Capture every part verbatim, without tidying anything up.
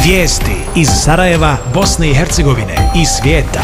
Vijesti iz Sarajeva, Bosne i Hercegovine i svijeta.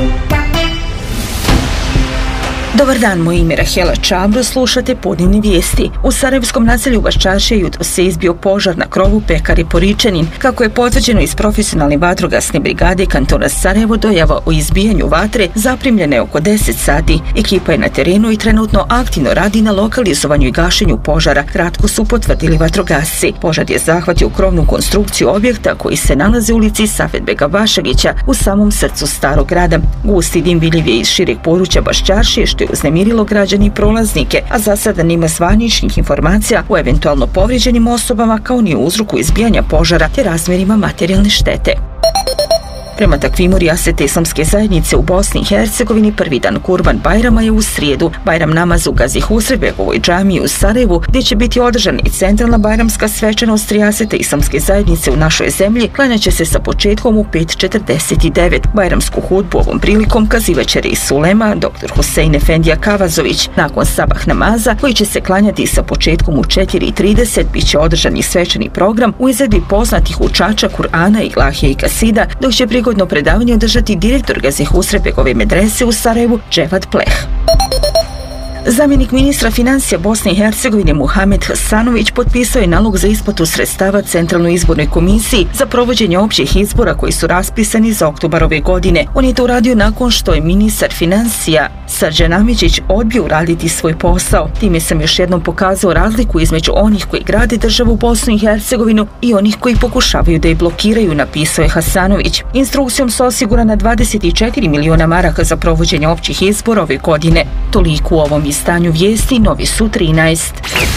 Dobar dan, moje ime je Rahela Čabro, slušate podnevne vijesti. U sarajevskom naselju Baščaršije jutros se izbio požar na krovu pekare Poričanin. Kako je potvrđeno iz profesionalne vatrogasne brigade kantona Sarajevo, dojava o izbijanju vatre zaprimljena je oko deset sati. Ekipa je na terenu i trenutno aktivno radi na lokalizovanju i gašenju požara, kratko su potvrdili vatrogasci. Požar je zahvatio krovnu konstrukciju objekta koji se nalazi u ulici Safetbega Bašagića u samom srcu starog grada. Gusti dim vidljiv je iz šireg područja Baščaršije, što je uznemirilo građane i prolaznike, a za sada nema zvaničnih informacija o eventualno povrijeđenim osobama kao ni o uzroku izbijanja požara te razmjerima materijalne štete. Prema takvimu rijasete islamske zajednice u Bosni i Hercegovini prvi dan Kurban Bajrama je u srijedu. Bajram namaz u Gazi Husrebegovoj džamiji u Sarajevu, gdje će biti održana i centralna bajramska svečanost rijasete islamske zajednice u našoj zemlji, klanjaće se sa početkom u pet četrdeset devet. Bajramsku hudbu ovom prilikom kazivaće reis ulema doktor Husein Efendija Kavazović. Nakon sabah namaza, koji će se klanjati sa početkom u četiri trideset, bit će održan i svečani program u izvedbi poznatih učača Kur'ana, Ilahije i Kasida, dok će prigodno predavanje održati direktor Gazi Husrebegove medrese u Sarajevu Dževad Pleh. Zamjenik ministra financija Bosne i Hercegovine Muhamed Hasanović potpisao je nalog za isplatu sredstava Centralnoj izbornoj komisiji za provođenje općih izbora koji su raspisani za oktobar ove godine. On je to uradio nakon što je ministar financija Srđan Amičić odbio uraditi svoj posao. Time sam još jednom pokazao razliku između onih koji grade državu Bosnu i Hercegovinu i onih koji pokušavaju da je blokiraju, napisao je Hasanović. Instrukcijom su osigurana dvadeset četiri miliona maraka za provođenje općih izbora ove godine. Toliko u ovom izdanju vijesti, Novi su trinaest.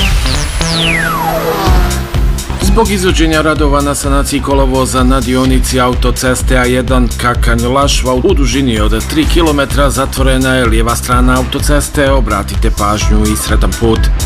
Zbog izvođenja radova na sanaciji kolovoza na dionici autoceste A jedan Kakanj-Lašva u dužini od tri kilometra zatvorena je lijeva strana autoceste, obratite pažnju i sretan put.